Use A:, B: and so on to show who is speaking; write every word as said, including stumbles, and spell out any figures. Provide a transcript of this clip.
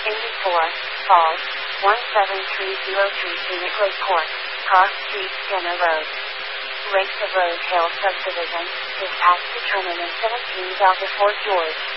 A: Indy four, Falls, one seven three zero three Scenic Lake Court, Cross Street, Skinner Road. Lakes of Rose Hill Subdivision, dispatched to Truman and seventeen Delta Fort George.